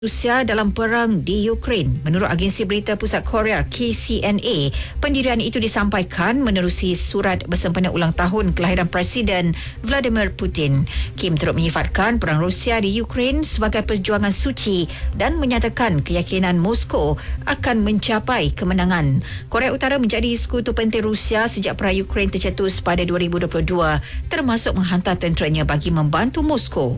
Rusia dalam perang di Ukraine. Menurut agensi berita pusat Korea KCNA, pendirian itu disampaikan menerusi surat bersempena ulang tahun kelahiran Presiden Vladimir Putin. Kim turut menyifatkan perang Rusia di Ukraine sebagai perjuangan suci dan menyatakan keyakinan Moskow akan mencapai kemenangan. Korea Utara menjadi sekutu penting Rusia sejak perang Ukraine tercetus pada 2022, termasuk menghantar tenteranya bagi membantu Moskow.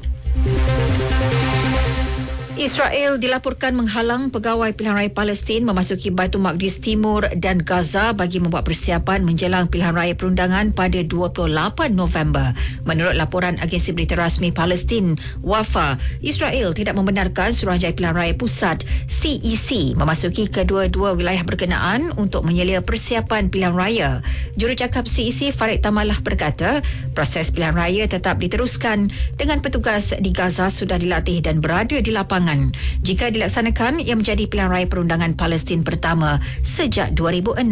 Israel dilaporkan menghalang pegawai pilihan raya Palestin memasuki Baitul Maqdis Timur dan Gaza bagi membuat persiapan menjelang pilihan raya perundangan pada 28 November. Menurut laporan agensi berita rasmi Palestin, WAFA, Israel tidak membenarkan Suruhanjaya Pilihan Raya Pusat CEC memasuki kedua-dua wilayah berkenaan untuk menyelia persiapan pilihan raya. Jurucakap CEC Farid Tamalah berkata, proses pilihan raya tetap diteruskan dengan petugas di Gaza sudah dilatih dan berada di lapangan. Jika dilaksanakan, ia menjadi pilihan raya perundangan Palestin pertama sejak 2006.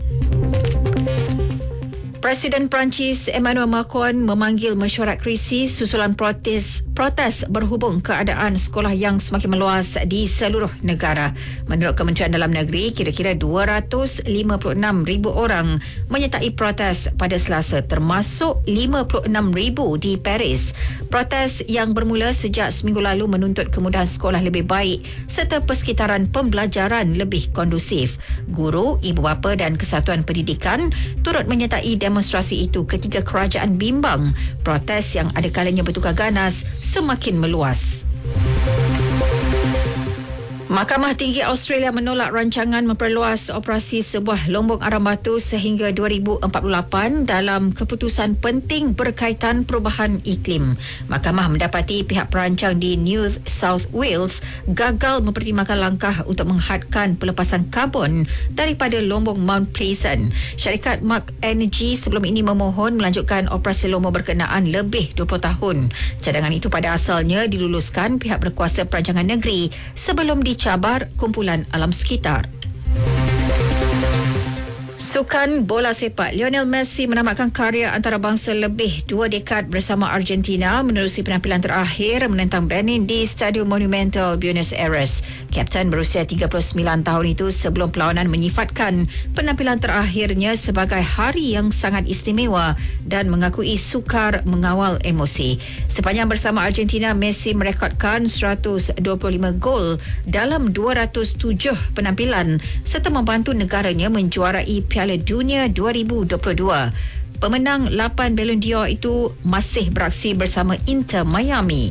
Presiden Perancis Emmanuel Macron memanggil mesyuarat krisis susulan protes berhubung keadaan sekolah yang semakin meluas di seluruh negara. Menurut Kementerian Dalam Negeri, kira-kira 256,000 orang menyertai protes pada Selasa, termasuk 56,000 di Paris. Protes yang bermula sejak seminggu lalu menuntut kemudahan sekolah lebih baik serta persekitaran pembelajaran lebih kondusif. Guru, ibu bapa dan kesatuan pendidikan turut menyertai demonstrasi itu ketika kerajaan bimbang protes yang ada kalanya bertukar ganas semakin meluas. Mahkamah Tinggi Australia menolak rancangan memperluas operasi sebuah lombong arang batu sehingga 2048 dalam keputusan penting berkaitan perubahan iklim. Mahkamah mendapati pihak perancang di New South Wales gagal mempertimbangkan langkah untuk menghadkan pelepasan karbon daripada lombong Mount Pleasant. Syarikat Mark Energy sebelum ini memohon melanjutkan operasi lombong berkenaan lebih 20 tahun. Cadangan itu pada asalnya diluluskan pihak berkuasa perancangan negeri sebelum dicabar kumpulan alam sekitar. Sukan bola sepak, Lionel Messi menamatkan karya antarabangsa lebih 2 dekad bersama Argentina menerusi penampilan terakhir menentang Benin di Stadium Monumental Buenos Aires. Kapten berusia 39 tahun itu sebelum perlawanan menyifatkan penampilan terakhirnya sebagai hari yang sangat istimewa dan mengakui sukar mengawal emosi. Sepanjang bersama Argentina, Messi merekodkan 125 gol dalam 207 penampilan serta membantu negaranya menjuarai Piala Dunia 2022. Pemenang 8 Ballon d'Or itu masih beraksi bersama Inter Miami.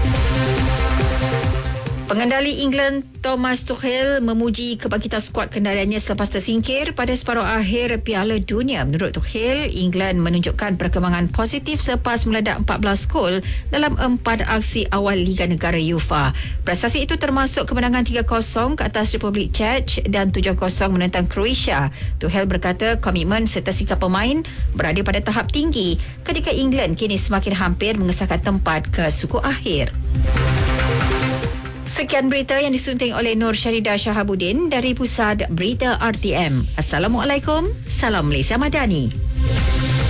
Pengendali England Thomas Tuchel memuji kebangkitan skuad kendaliannya selepas tersingkir pada separuh akhir Piala Dunia. Menurut Tuchel, England menunjukkan perkembangan positif selepas meledak 14 gol dalam 4 aksi awal Liga Negara UEFA. Prestasi itu termasuk kemenangan 3-0 ke atas Republik Czech dan 7-0 menentang Croatia. Tuchel berkata komitmen serta sikap pemain berada pada tahap tinggi ketika England kini semakin hampir mengesahkan tempat ke suku akhir. Sekian berita yang disunting oleh Nur Syaridah Shahabuddin dari Pusat Berita RTM. Assalamualaikum. Salam Malaysia Madani.